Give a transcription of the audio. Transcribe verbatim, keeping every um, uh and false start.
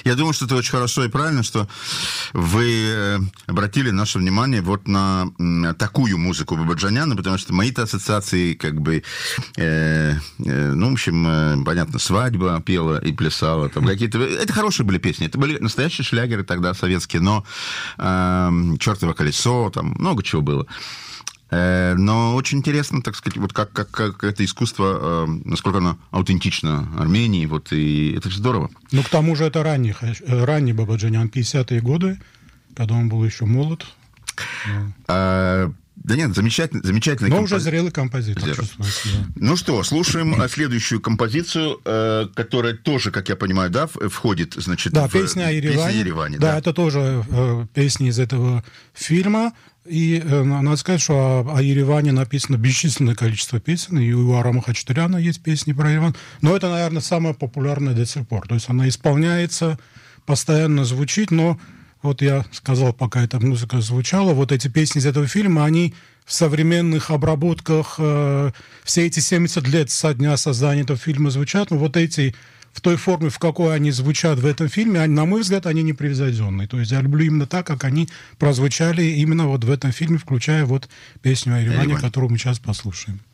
Я думаю, что это очень хорошо и правильно, что вы обратили наше внимание вот на такую музыку Бабаджаняна, потому что мои-то ассоциации, как бы, э, э, ну, в общем, э, понятно, «Свадьба» пела и плясала, там какие-то... Это хорошие были песни, это были настоящие шлягеры тогда советские, но э, «Чёртово колесо», там много чего было. Но очень интересно, так сказать, вот как, как, как это искусство, насколько оно аутентично Армении, вот, и это же здорово. Ну, к тому же это ранний, ранний Бабаджанян, пятидесятые годы, когда он был еще молод. А, да нет, замечательный, замечательный Но компози... уже зрелый композитор, чувствуется. Да. Ну что, слушаем следующую композицию, которая тоже, как я понимаю, да, входит, значит, да, в... песня о Ереване. Песня о Ереване, да, да, это тоже э, песни из этого фильма. И э, надо сказать, что о, о Ереване написано бесчисленное количество песен, и у Арама Хачатуряна есть песни про Ереван. Но это, наверное, самая популярная до сих пор. То есть она исполняется, постоянно звучит, но вот я сказал, пока эта музыка звучала, вот эти песни из этого фильма, они в современных обработках э, все эти семьдесят лет со дня создания этого фильма звучат, но вот эти в той форме, в какой они звучат в этом фильме, они, на мой взгляд, они непревзойденные. То есть я люблю именно так, как они прозвучали именно вот в этом фильме, включая вот песню о Ереване, которую мы сейчас послушаем.